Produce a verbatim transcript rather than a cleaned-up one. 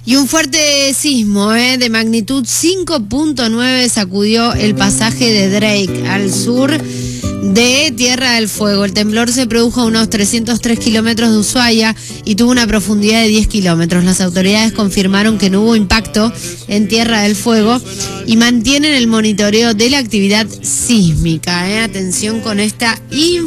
Y un fuerte sismo eh, de magnitud cinco punto nueve sacudió el pasaje de Drake al sur de Tierra del Fuego. El temblor se produjo a unos trescientos tres kilómetros de Ushuaia y tuvo una profundidad de diez kilómetros. Las autoridades confirmaron que no hubo impacto en Tierra del Fuego y mantienen el monitoreo de la actividad sísmica. Eh. Atención con esta información.